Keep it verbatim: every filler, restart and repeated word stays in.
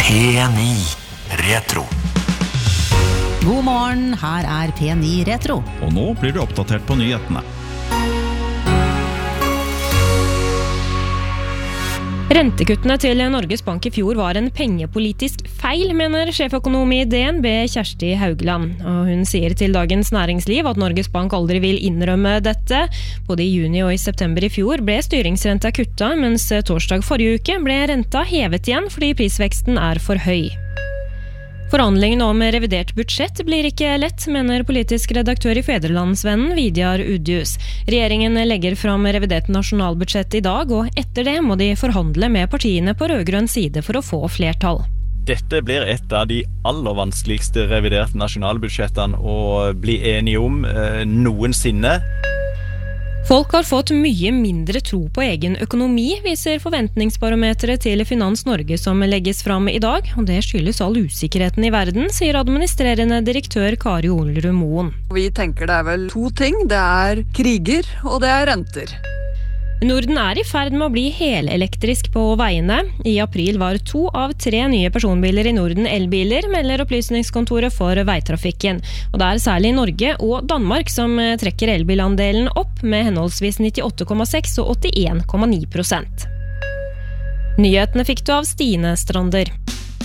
P ni Retro. God morgen, her er P ni Retro. Og nå blir du oppdatert på nyhetene. Rentekuttene til Norges Bank i fjor var en pengepolitisk feil, mener sjeføkonom i D N B Kjersti Haugland. Og hun sier til Dagens Næringsliv at Norges Bank aldri vil innrømme dette. Både i juni og i september i fjor ble styringsrenta kutta, mens torsdag forrige uke ble renta hevet igjen fordi prisveksten er for høy. Forhandlingene om revidert budsjett blir ikke lett, mener politisk redaktør i Federlandsvennen Vidjar Udjus. Regjeringen legger fram revidert nasjonalbudsjett i dag, og etter det må de forhandle med partiene på rødgrønn side for å få flertall. Dette blir et av de aller vanskeligste reviderte nasjonalbudsjettene å bli enige om eh, noensinne. Folk har fått mye mindre tro på egen økonomi, viser forventningsbarometeret til Finans Norge som legges fram i dag, og det skyldes all usikkerheten i verden, sier administrerende direktør Kari Olrud Moen. Vi tenker det er vel to ting, det er kriger og det er renter. Norden er i ferd med å bli helelektrisk på veiene. I april var to av tre nye personbiler i Norden elbiler, melder Opplysningskontoret for veitrafikken. Og det er særlig Norge og Danmark som trekker elbilandelen opp med henholdsvis nittiåtte komma seks og åttien komma ni prosent. Nyhetene fikk du av Stine Strander.